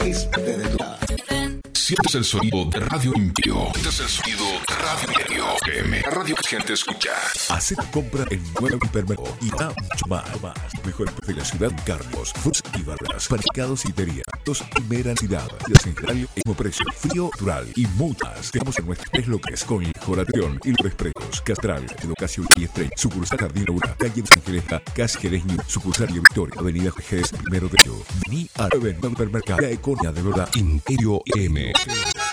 es parte de tu vida. Sientes el sonido de Radio Imperio. Sientes el sonido de Radio Imperio FM. La radio que gente escucha. Hace tu compra en Nuevo Hipermercado y da mucho más. Mejor de la ciudad, carros, foods y barras, panificados y periados, primera densidad, en general, mismo precio, frío, natural y muchas. Tenemos en nuestros 3 locales con mejor atención y los precios. Castral, Educación y Estrella, sucursal Jardín Laura, calle de San Angelesca, Cas Jerez New, sucursal de Victoria, Avenida Jerez, 1 de Mayo. Vení a Nuevo Hipermercado, la economía de verdad, Imperio M.